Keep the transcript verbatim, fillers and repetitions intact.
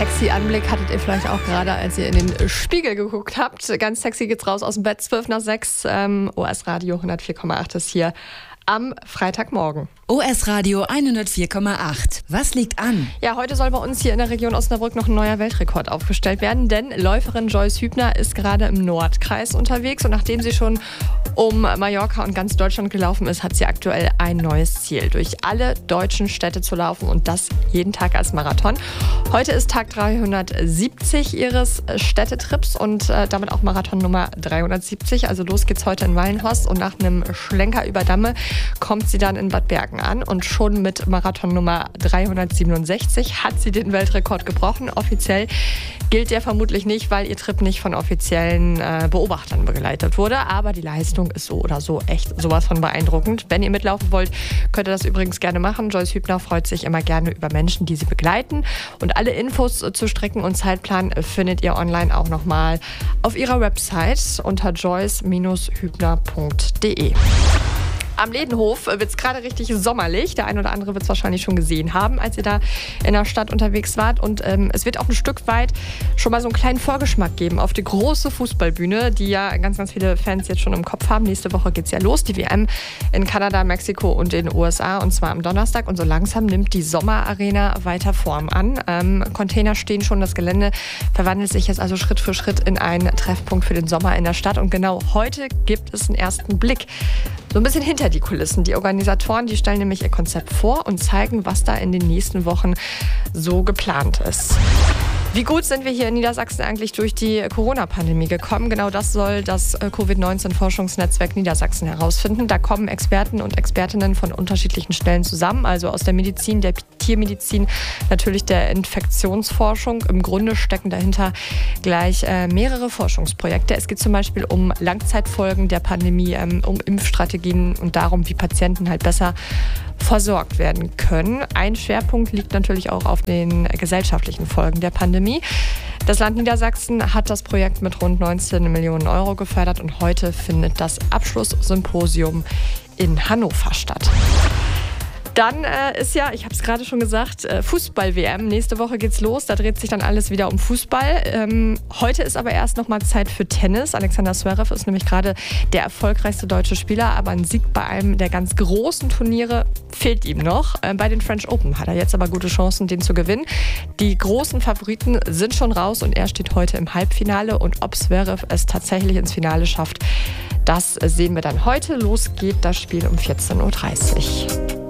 Sexy Anblick hattet ihr vielleicht auch gerade, als ihr in den Spiegel geguckt habt. Ganz sexy geht's raus aus dem Bett, zwölf nach sechs. Ähm, O S Radio hundertvier Komma acht ist hier am Freitagmorgen. O S Radio hundertvier Komma acht. Was liegt an? Ja, heute soll bei uns hier in der Region Osnabrück noch ein neuer Weltrekord aufgestellt werden, denn Läuferin Joyce Hübner ist gerade im Nordkreis unterwegs und nachdem sie schon um Mallorca und ganz Deutschland gelaufen ist, hat sie aktuell ein neues Ziel, durch alle deutschen Städte zu laufen und das jeden Tag als Marathon. Heute ist Tag dreihundertsiebzig ihres Städtetrips und äh, damit auch Marathon Nummer dreihundertsiebzig. Also los geht's heute in Wallenhorst und nach einem Schlenker über Damme kommt sie dann in Bad Bergen an und schon mit Marathon Nummer dreihundertsiebenundsechzig hat sie den Weltrekord gebrochen. Offiziell gilt der vermutlich nicht, weil ihr Trip nicht von offiziellen äh, Beobachtern begleitet wurde, aber die Leistung ist so oder so echt sowas von beeindruckend. Wenn ihr mitlaufen wollt, könnt ihr das übrigens gerne machen. Joyce Hübner freut sich immer gerne über Menschen, die sie begleiten und alle Infos zu Strecken und Zeitplan findet ihr online auch nochmal auf ihrer Website unter joyce hübner punkt de. Am Ledenhof wird es gerade richtig sommerlich. Der ein oder andere wird es wahrscheinlich schon gesehen haben, als ihr da in der Stadt unterwegs wart. Und ähm, es wird auch ein Stück weit schon mal so einen kleinen Vorgeschmack geben auf die große Fußballbühne, die ja ganz, ganz viele Fans jetzt schon im Kopf haben. Nächste Woche geht es ja los, die W M in Kanada, Mexiko und den U S A und zwar am Donnerstag. Und so langsam nimmt die Sommerarena weiter Form an. Ähm, Container stehen schon, das Gelände verwandelt sich jetzt also Schritt für Schritt in einen Treffpunkt für den Sommer in der Stadt. Und genau heute gibt es einen ersten Blick so ein bisschen hinter die Kulissen. Die Organisatoren, die stellen nämlich ihr Konzept vor und zeigen, was da in den nächsten Wochen so geplant ist. Wie gut sind wir hier in Niedersachsen eigentlich durch die Corona-Pandemie gekommen? Genau das soll das Covid neunzehn Forschungsnetzwerk Niedersachsen herausfinden. Da kommen Experten und Expertinnen von unterschiedlichen Stellen zusammen, also aus der Medizin, der Tiermedizin, natürlich der Infektionsforschung. Im Grunde stecken dahinter gleich äh, mehrere Forschungsprojekte. Es geht zum Beispiel um Langzeitfolgen der Pandemie, ähm, um Impfstrategien und darum, wie Patienten halt besser versorgt werden können. Ein Schwerpunkt liegt natürlich auch auf den gesellschaftlichen Folgen der Pandemie. Das Land Niedersachsen hat das Projekt mit rund neunzehn Millionen Euro gefördert und heute findet das Abschlusssymposium in Hannover statt. Dann äh, ist ja, ich habe es gerade schon gesagt, äh, Fußball-W M. Nächste Woche geht's los, da dreht sich dann alles wieder um Fußball. Ähm, heute ist aber erst noch mal Zeit für Tennis. Alexander Zverev ist nämlich gerade der erfolgreichste deutsche Spieler, aber ein Sieg bei einem der ganz großen Turniere fehlt ihm noch. Äh, bei den French Open hat er jetzt aber gute Chancen, den zu gewinnen. Die großen Favoriten sind schon raus und er steht heute im Halbfinale. Und ob Zverev es tatsächlich ins Finale schafft, das sehen wir dann heute. Los geht das Spiel um vierzehn Uhr dreißig.